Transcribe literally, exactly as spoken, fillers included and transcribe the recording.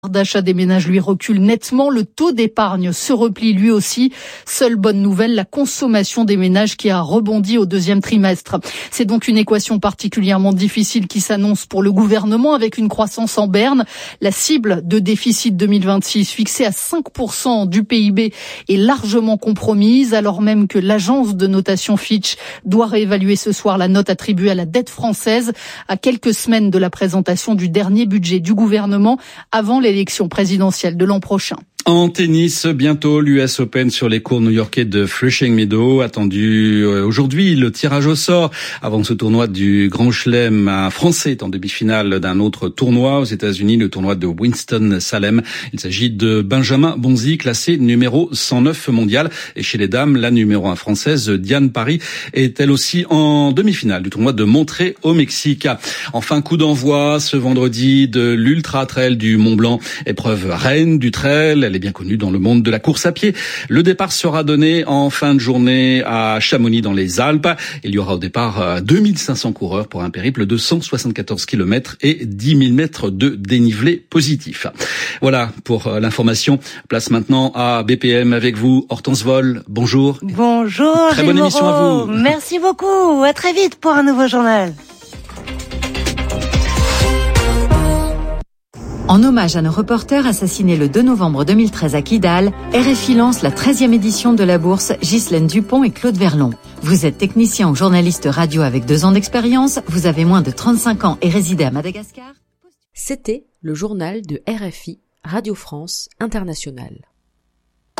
D'achat des ménages lui recule nettement, le taux d'épargne se replie lui aussi. Seule bonne nouvelle, la consommation des ménages qui a rebondi au deuxième trimestre. C'est donc une équation particulièrement difficile qui s'annonce pour le gouvernement avec une croissance en berne. La cible de déficit deux mille vingt-six fixée à cinq pour cent du P I B est largement compromise alors même que l'agence de notation Fitch doit réévaluer ce soir la note attribuée à la dette française à quelques semaines de la présentation du dernier budget du gouvernement avant les l'élection présidentielle de l'an prochain. En tennis, bientôt l'U S Open sur les courts new-yorkais de Flushing Meadows. Attendu aujourd'hui le tirage au sort avant ce tournoi du Grand Chelem. Un Français est en demi-finale d'un autre tournoi aux États-Unis, le tournoi de Winston-Salem. Il s'agit de Benjamin Bonzi, classé numéro cent neuf mondial. Et chez les dames, la numéro un française, Diane Parry, est elle aussi en demi-finale du tournoi de Monterrey au Mexique. Enfin, coup d'envoi ce vendredi de l'Ultra Trail du Mont Blanc. Épreuve reine du trail. Elle est bien connue dans le monde de la course à pied. Le départ sera donné en fin de journée à Chamonix dans les Alpes. Il y aura au départ deux mille cinq cents coureurs pour un périple de cent soixante-quatorze kilomètres et dix mille mètres de dénivelé positif. Voilà pour l'information. Place maintenant à B P M avec vous, Hortense Vol. Bonjour. Bonjour. Très bonne émission à vous. Merci beaucoup. À très vite pour un nouveau journal. En hommage à nos reporters assassinés le deux novembre deux mille treize à Kidal, R F I lance la treizième édition de la bourse Ghislaine Dupont et Claude Verlon. Vous êtes technicien ou journaliste radio avec deux ans d'expérience, vous avez moins de trente-cinq ans et résidez à Madagascar. C'était le journal de R F I, Radio France Internationale.